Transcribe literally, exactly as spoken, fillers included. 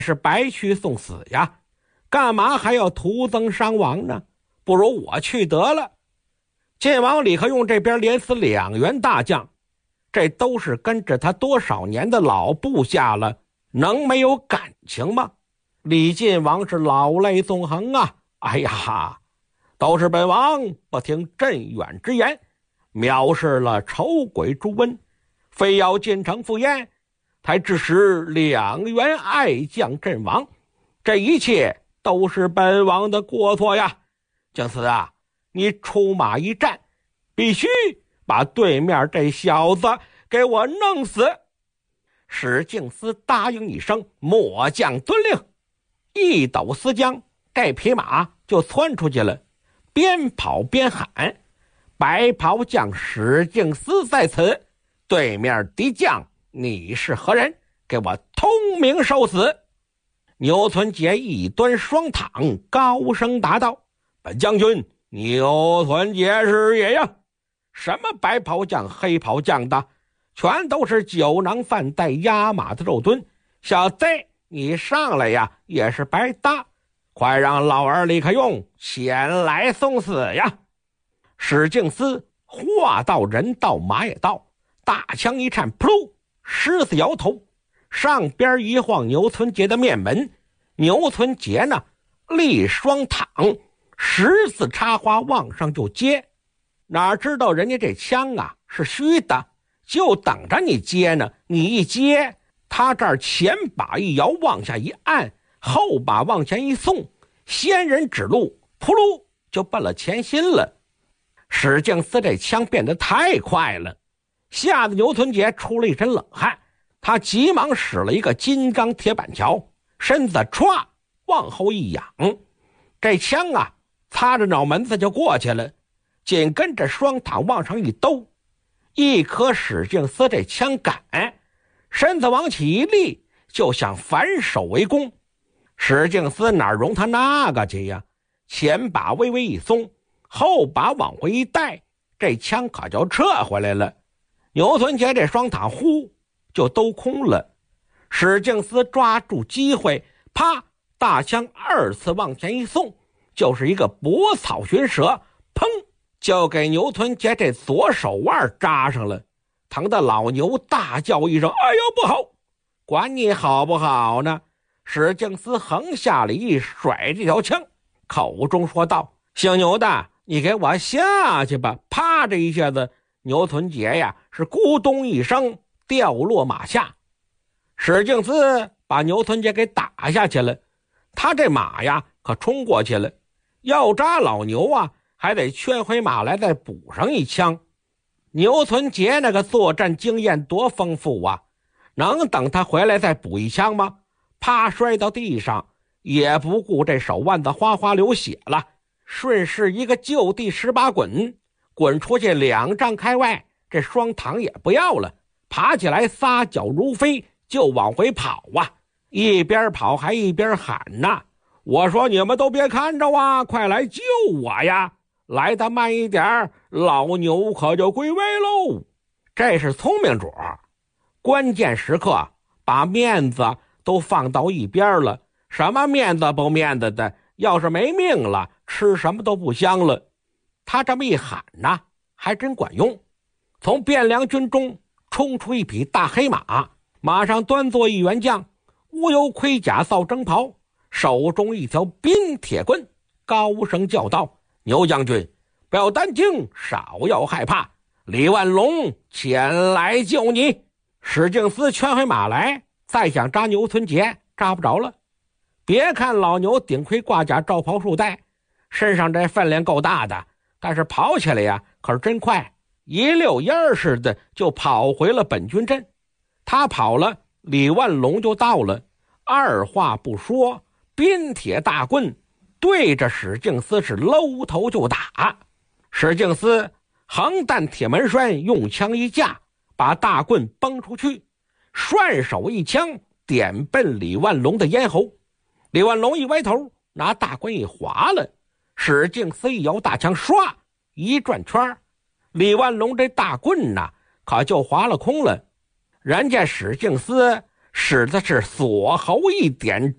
是白去送死呀，干嘛还要徒增伤亡呢？不如我去得了。晋王李克用这边连死两员大将，这都是跟着他多少年的老部下了，能没有感情吗？李晋王是老泪纵横啊！哎呀，都是本王不听镇远之言，藐视了丑鬼朱温，非要进城赴宴，才致使两员爱将阵亡，这一切都是本王的过错呀！姜思啊，你出马一战，必须把对面这小子给我弄死。史敬思答应一声，末将遵令。一抖丝缰，这匹马就窜出去了，边跑边喊：白袍将史敬思在此，对面敌将你是何人？给我通明受死！牛存杰一端双躺，高声答道：本将军牛存杰是也呀！什么白袍将黑袍将的，全都是酒囊饭袋压马的肉墩，小子你上来呀也是白搭，快让老儿李克用前来送死呀！史敬思话到人到马也到，大枪一颤，扑噜，狮子摇头，上边一晃牛存杰的面门，牛存杰呢立双躺，十字插花往上就接，哪知道人家这枪啊是虚的，就等着你接呢。你一接，他这儿前把一摇，往下一按，后把往前一送，仙人指路，扑噜就奔了前心了。史敬思这枪变得太快了，吓得牛存杰出了一身冷汗，他急忙使了一个金刚铁板桥，身子歘往后一仰，这枪啊擦着脑门子就过去了，紧跟着双躺往上一兜，一颗史敬思这枪杆，身子往起一立，就想反手围攻。史敬思哪容他那个去呀？前把微微一松，后把往回一带，这枪可就撤回来了。牛存杰这双躺呼就都空了。史敬思抓住机会，啪，大枪二次往前一送，就是一个搏草寻蛇，砰，就给牛存杰这左手腕扎上了，疼得老牛大叫一声：哎呦不好！管你好不好呢？史敬思横下里一甩这条枪，口中说道：姓牛的，你给我下去吧！啪，这一下子牛存杰呀是咕咚一声掉落马下。史敬思把牛存杰给打下去了，他这马呀可冲过去了，要扎老牛啊还得圈回马来再补上一枪。牛存杰那个作战经验多丰富啊，能等他回来再补一枪吗？啪，摔到地上，也不顾这手腕子哗哗流血了，顺势一个就地十八滚，滚出去两丈开外，这双躺也不要了，爬起来撒脚如飞就往回跑啊，一边跑还一边喊呐：我说你们都别看着啊，快来救我呀！来得慢一点，老牛可就归位喽。这是聪明主，关键时刻把面子都放到一边了，什么面子不面子的，要是没命了，吃什么都不香了。他这么一喊呐，还真管用。从汴梁军中冲出一匹大黑马，马上端坐一员将，乌油盔甲扫征袍，手中一条冰铁棍，高声叫道：牛将军，不要担惊，少要害怕，李万龙前来救你。史敬思圈回马来，再想扎牛存杰，扎不着了。别看老牛顶盔挂甲罩袍束带，身上这分量够大的，但是跑起来呀可是真快，一溜烟儿似的就跑回了本军阵。他跑了，李万龙就到了，二话不说，冰铁大棍对着史敬思是搂头就打。史敬思横弹铁门栓，用枪一架，把大棍崩出去，涮手一枪点奔李万龙的咽喉。李万龙一歪头，拿大棍一划了，史敬思一摇大枪，唰一转圈，李万龙这大棍呐可就划了空了。人家史敬思使的是锁喉一点，